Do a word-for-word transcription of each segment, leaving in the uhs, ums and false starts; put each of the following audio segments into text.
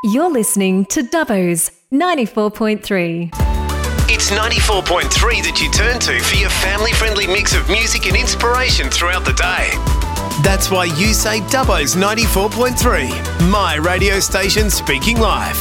You're listening to Dubbo's ninety-four point three. It's ninety-four point three that you turn to for your family-friendly mix of music and inspiration throughout the day. That's why you say Dubbo's ninety-four point three, my radio station speaking live.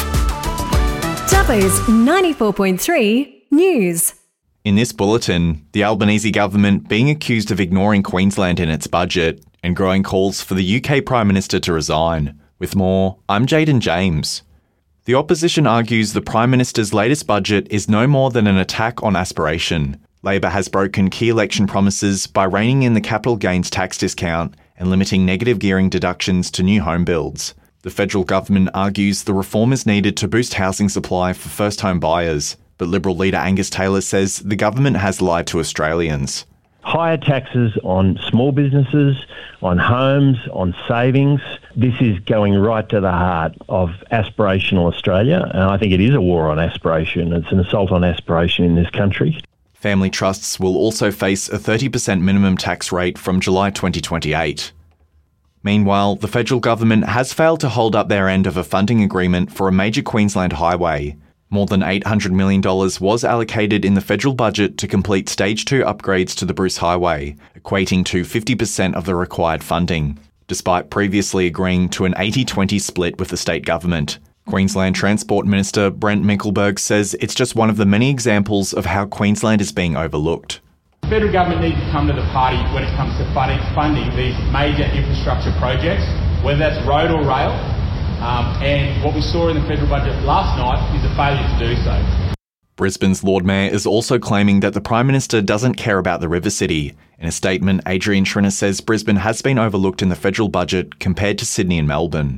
Dubbo's ninety-four point three News. In this bulletin, the Albanese government being accused of ignoring Queensland in its budget and growing calls for the U K Prime Minister to resign. With more, I'm Jaden James. The opposition argues the Prime Minister's latest budget is no more than an attack on aspiration. Labor has broken key election promises by reining in the capital gains tax discount and limiting negative gearing deductions to new home builds. The federal government argues the reform is needed to boost housing supply for first-home buyers, but Liberal leader Angus Taylor says the government has lied to Australians. Higher taxes on small businesses, on homes, on savings. This is going right to the heart of aspirational Australia, and I think it is a war on aspiration. It's an assault on aspiration in this country. Family trusts will also face a thirty percent minimum tax rate from July twenty twenty-eight. Meanwhile, the federal government has failed to hold up their end of a funding agreement for a major Queensland highway. More than eight hundred million dollars was allocated in the federal budget to complete Stage two upgrades to the Bruce Highway, equating to fifty percent of the required funding, despite previously agreeing to an eighty twenty split with the state government. Queensland Transport Minister Brent Mickelberg says it's just one of the many examples of how Queensland is being overlooked. The federal government needs to come to the party when it comes to funding these major infrastructure projects, whether that's road or rail. Um, and what we saw in the federal budget last night is a failure to do so. Brisbane's Lord Mayor is also claiming that the Prime Minister doesn't care about the River City. In a statement, Adrian Schrinner says Brisbane has been overlooked in the federal budget compared to Sydney and Melbourne.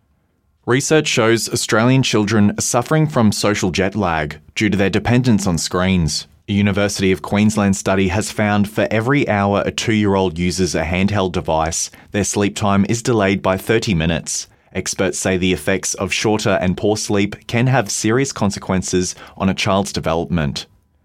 Research shows Australian children are suffering from social jet lag due to their dependence on screens. A University of Queensland study has found for every hour a two-year-old uses a handheld device, their sleep time is delayed by thirty minutes. Experts say the effects of shorter and poor sleep can have serious consequences on a child's development.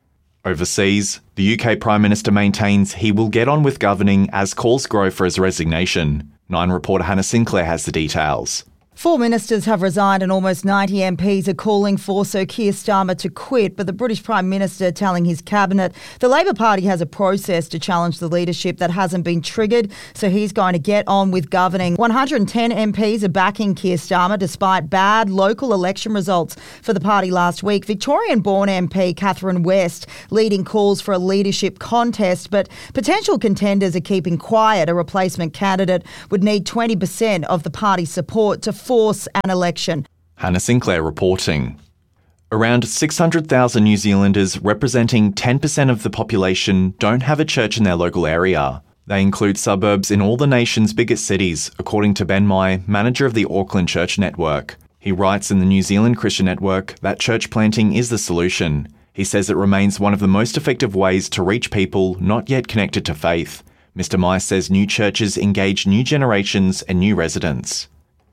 Overseas, the U K Prime Minister maintains he will get on with governing as calls grow for his resignation. Nine reporter Hannah Sinclair has the details. Four ministers have resigned and almost ninety M Ps are calling for Sir Keir Starmer to quit, but the British Prime Minister telling his cabinet the Labor Party has a process to challenge the leadership that hasn't been triggered, so he's going to get on with governing. one hundred ten M Ps are backing Keir Starmer despite bad local election results for the party last week. Victorian-born M P Catherine West leading calls for a leadership contest, but potential contenders are keeping quiet. A replacement candidate would need twenty percent of the party's support to force an election. Hannah Sinclair reporting. Around six hundred thousand New Zealanders, representing ten percent of the population, don't have a church in their local area. They include suburbs in all the nation's biggest cities, according to Ben Mai, manager of the Auckland Church Network. He writes in the New Zealand Christian Network that church planting is the solution. He says it remains one of the most effective ways to reach people not yet connected to faith. Mister Mai says new churches engage new generations and new residents.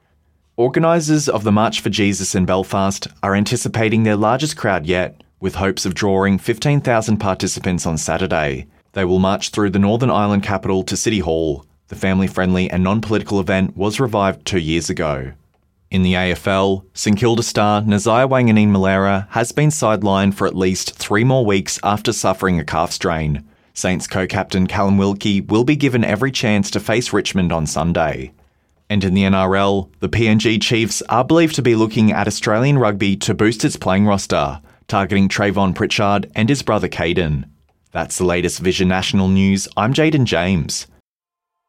Organisers of the March for Jesus in Belfast are anticipating their largest crowd yet, with hopes of drawing fifteen thousand participants on Saturday. They will march through the Northern Ireland capital to City Hall. The family-friendly and non-political event was revived two years ago. In the A F L, St Kilda star Nazaya Wanganeen-Malera has been sidelined for at least three more weeks after suffering a calf strain. Saints co-captain Callum Wilkie will be given every chance to face Richmond on Sunday. And in the N R L, the P N G Chiefs are believed to be looking at Australian rugby to boost its playing roster, targeting Trayvon Pritchard and his brother Caden. That's the latest Vision National News. I'm Jaden James.